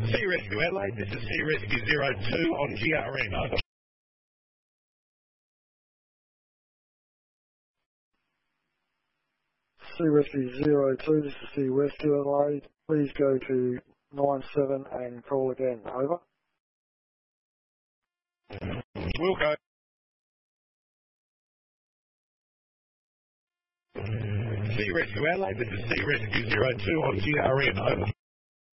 Sea Rescue Adelaide, this is Sea Rescue 02 on GRN. Over. Sea Rescue 02, this is Sea Rescue Adelaide. Please go to 97 and call again. Over. We'll go. Sea Rescue Adelaide, this is Sea Rescue 02 on GRN. Over.